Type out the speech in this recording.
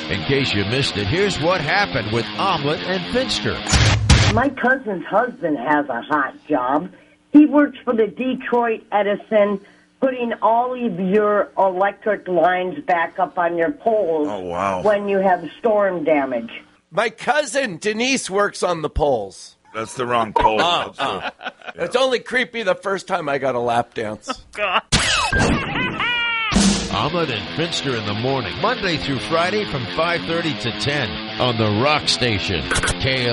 In case you missed it, here's what happened with Omelet and Finster. My cousin's husband has a hot job. He works for the Detroit Edison, putting all of your electric lines back up on your poles when you have storm damage. My cousin Denise works on the poles. That's the wrong pole. It's only creepy the first time I got a lap dance. God. Omelet and Finster in the morning, Monday through Friday from 5:30 to 10 on the Rock Station, KL.